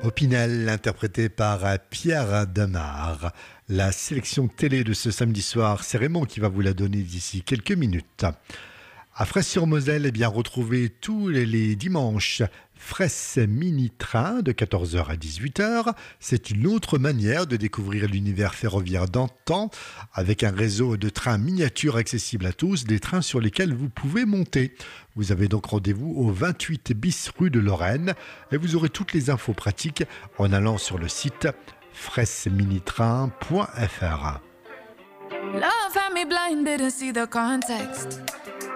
Opinel, interprété par Pierre Demar. La sélection télé de ce samedi soir, c'est Raymond qui va vous la donner d'ici quelques minutes. À Fraisse-sur-Moselle, retrouvez tous les dimanches Fraisse Mini Train de 14h à 18h. C'est une autre manière de découvrir l'univers ferroviaire d'antan avec un réseau de trains miniatures accessibles à tous, des trains sur lesquels vous pouvez monter. Vous avez donc rendez-vous au 28 bis rue de Lorraine et vous aurez toutes les infos pratiques en allant sur le site fraisseminitrain.fr. Love had me blind, didn't see the context.